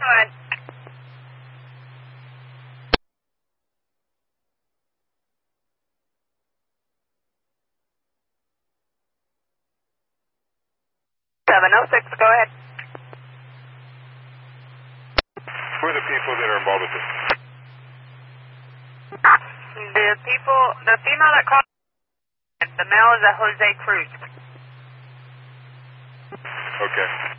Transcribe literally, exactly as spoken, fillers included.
ahead. seven oh six, go ahead. Who are the people that are involved with this? The people, the female that called, the male is a Jose Cruz. Okay.